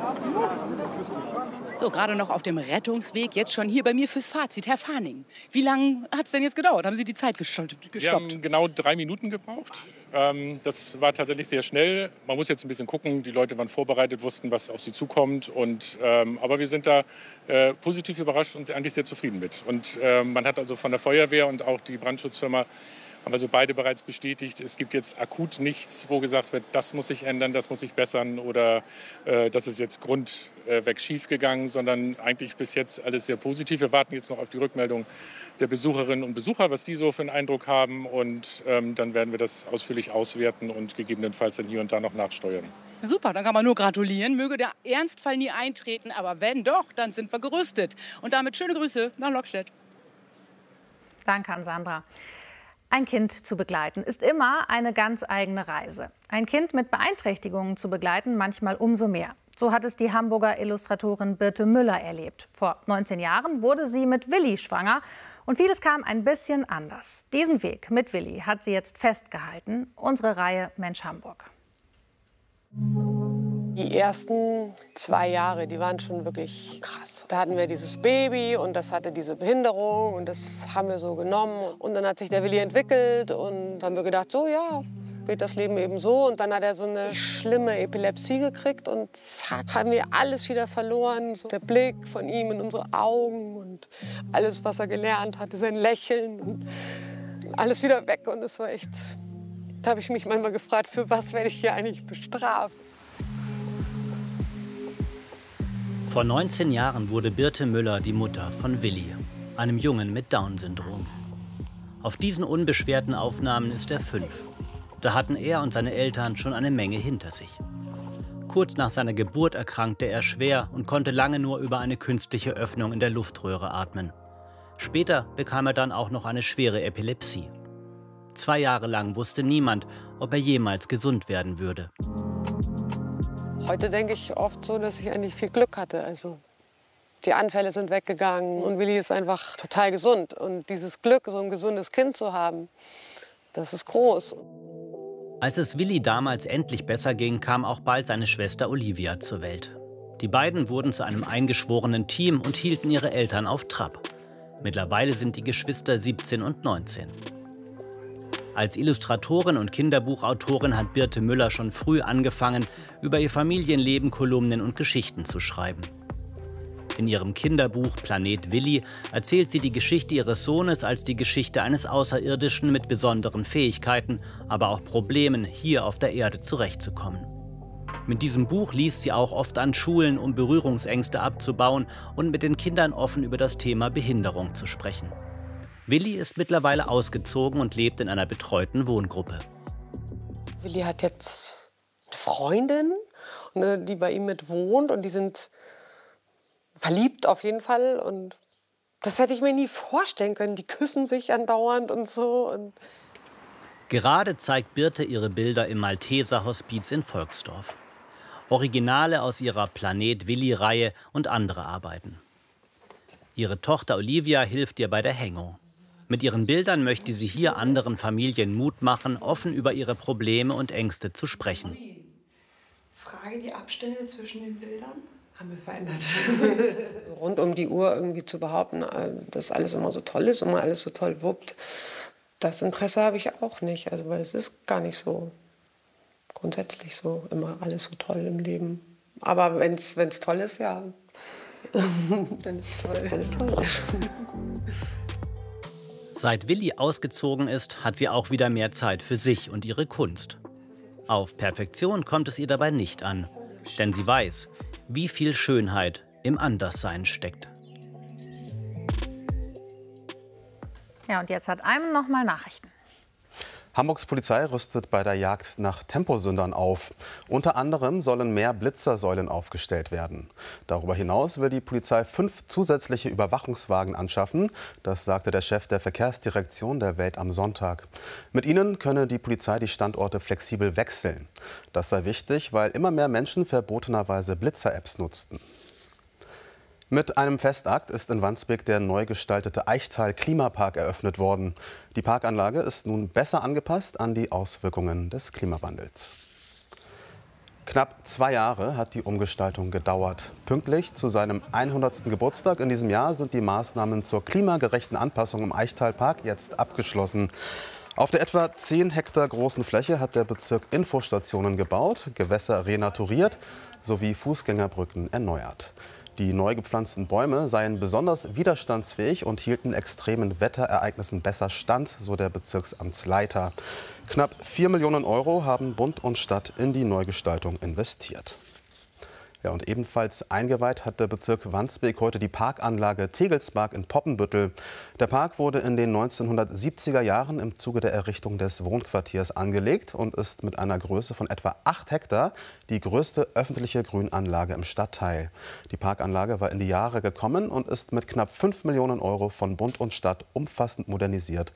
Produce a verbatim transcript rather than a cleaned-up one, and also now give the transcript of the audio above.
So, gerade noch auf dem Rettungsweg, jetzt schon hier bei mir fürs Fazit. Herr Farning, wie lange hat es denn jetzt gedauert? Haben Sie die Zeit gestoppt? Wir haben genau drei Minuten gebraucht. Ähm, das war tatsächlich sehr schnell. Man muss jetzt ein bisschen gucken. Die Leute waren vorbereitet, wussten, was auf sie zukommt. Und, ähm, aber wir sind da äh, positiv überrascht und eigentlich sehr zufrieden mit. Und äh, man hat also von der Feuerwehr und auch die Brandschutzfirma haben wir so beide bereits bestätigt, es gibt jetzt akut nichts, wo gesagt wird, das muss sich ändern, das muss sich bessern oder äh, das ist jetzt grundweg schief gegangen, sondern eigentlich bis jetzt alles sehr positiv. Wir warten jetzt noch auf die Rückmeldung der Besucherinnen und Besucher, was die so für einen Eindruck haben und ähm, dann werden wir das ausführlich auswerten und gegebenenfalls dann hier und da noch nachsteuern. Super, dann kann man nur gratulieren. Möge der Ernstfall nie eintreten, aber wenn doch, dann sind wir gerüstet. Und damit schöne Grüße nach Lockstedt. Danke an Sandra. Ein Kind zu begleiten ist immer eine ganz eigene Reise. Ein Kind mit Beeinträchtigungen zu begleiten, manchmal umso mehr. So hat es die Hamburger Illustratorin Birte Müller erlebt. Vor neunzehn Jahren wurde sie mit Willi schwanger und vieles kam ein bisschen anders. Diesen Weg mit Willi hat sie jetzt festgehalten. Unsere Reihe Mensch Hamburg. Die ersten zwei Jahre, die waren schon wirklich krass. Da hatten wir dieses Baby und das hatte diese Behinderung und das haben wir so genommen. Und dann hat sich der Willi entwickelt und haben wir gedacht, so ja, geht das Leben eben so. Und dann hat er so eine schlimme Epilepsie gekriegt und zack, haben wir alles wieder verloren. So der Blick von ihm in unsere Augen und alles, was er gelernt hatte, sein Lächeln und alles wieder weg. Und es war echt, da habe ich mich manchmal gefragt, für was werde ich hier eigentlich bestraft? Vor neunzehn Jahren wurde Birte Müller die Mutter von Willi, einem Jungen mit Down-Syndrom. Auf diesen unbeschwerten Aufnahmen ist er fünf. Da hatten er und seine Eltern schon eine Menge hinter sich. Kurz nach seiner Geburt erkrankte er schwer und konnte lange nur über eine künstliche Öffnung in der Luftröhre atmen. Später bekam er dann auch noch eine schwere Epilepsie. Zwei Jahre lang wusste niemand, ob er jemals gesund werden würde. Heute denke ich oft so, dass ich eigentlich viel Glück hatte. Also die Anfälle sind weggegangen und Willi ist einfach total gesund. Und dieses Glück, so ein gesundes Kind zu haben, das ist groß. Als es Willi damals endlich besser ging, kam auch bald seine Schwester Olivia zur Welt. Die beiden wurden zu einem eingeschworenen Team und hielten ihre Eltern auf Trab. Mittlerweile sind die Geschwister siebzehn und neunzehn. Als Illustratorin und Kinderbuchautorin hat Birte Müller schon früh angefangen, über ihr Familienleben Kolumnen und Geschichten zu schreiben. In ihrem Kinderbuch Planet Willi erzählt sie die Geschichte ihres Sohnes als die Geschichte eines Außerirdischen mit besonderen Fähigkeiten, aber auch Problemen, hier auf der Erde zurechtzukommen. Mit diesem Buch liest sie auch oft an Schulen, um Berührungsängste abzubauen und mit den Kindern offen über das Thema Behinderung zu sprechen. Willi ist mittlerweile ausgezogen und lebt in einer betreuten Wohngruppe. Willi hat jetzt eine Freundin, die bei ihm mit wohnt und die sind verliebt auf jeden Fall. Und das hätte ich mir nie vorstellen können. Die küssen sich andauernd und so. Und Gerade zeigt Birte ihre Bilder im Malteser Hospiz in Volksdorf. Originale aus ihrer Planet Willi-Reihe und andere Arbeiten. Ihre Tochter Olivia hilft ihr bei der Hängung. Mit ihren Bildern möchte sie hier anderen Familien Mut machen, offen über ihre Probleme und Ängste zu sprechen. Frage, die Abstände zwischen den Bildern haben wir verändert. Rund um die Uhr irgendwie zu behaupten, dass alles immer so toll ist und man alles so toll wuppt, das Interesse habe ich auch nicht. Also, weil es ist gar nicht so grundsätzlich so immer alles so toll im Leben. Aber wenn es toll ist, ja, dann ist es toll. Dann ist es toll. Seit Willi ausgezogen ist, hat sie auch wieder mehr Zeit für sich und ihre Kunst. Auf Perfektion kommt es ihr dabei nicht an, denn sie weiß, wie viel Schönheit im Anderssein steckt. Ja, und jetzt hat Ayman noch mal Nachrichten. Hamburgs Polizei rüstet bei der Jagd nach Temposündern auf. Unter anderem sollen mehr Blitzersäulen aufgestellt werden. Darüber hinaus will die Polizei fünf zusätzliche Überwachungswagen anschaffen. Das sagte der Chef der Verkehrsdirektion der Welt am Sonntag. Mit ihnen könne die Polizei die Standorte flexibel wechseln. Das sei wichtig, weil immer mehr Menschen verbotenerweise Blitzer-Apps nutzten. Mit einem Festakt ist in Wandsbek der neu gestaltete Eichtal-Klimapark eröffnet worden. Die Parkanlage ist nun besser angepasst an die Auswirkungen des Klimawandels. Knapp Knapp zwei Jahre hat die Umgestaltung gedauert. Pünktlich zu seinem hundertsten Geburtstag in diesem Jahr sind die Maßnahmen zur klimagerechten Anpassung im Eichtalpark jetzt abgeschlossen. Auf der etwa zehn Hektar großen Fläche hat der Bezirk Infostationen gebaut, Gewässer renaturiert sowie Fußgängerbrücken erneuert. Die neu gepflanzten Bäume seien besonders widerstandsfähig und hielten extremen Wetterereignissen besser stand, so der Bezirksamtsleiter. Knapp vier Millionen Euro haben Bund und Stadt in die Neugestaltung investiert. Ja, und ebenfalls eingeweiht hat der Bezirk Wandsbek heute die Parkanlage Tegelspark in Poppenbüttel. Der Park wurde in den neunzehnhundertsiebziger Jahren im Zuge der Errichtung des Wohnquartiers angelegt und ist mit einer Größe von etwa acht Hektar die größte öffentliche Grünanlage im Stadtteil. Die Parkanlage war in die Jahre gekommen und ist mit knapp fünf Millionen Euro von Bund und Stadt umfassend modernisiert